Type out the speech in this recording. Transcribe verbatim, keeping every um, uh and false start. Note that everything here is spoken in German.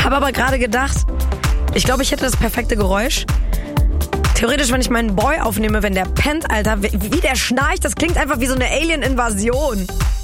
Habe aber gerade gedacht, ich glaube, ich hätte das perfekte Geräusch. Theoretisch, wenn ich meinen Boy aufnehme, wenn der pennt, Alter, wie der schnarcht, das klingt einfach wie so eine Alien-Invasion.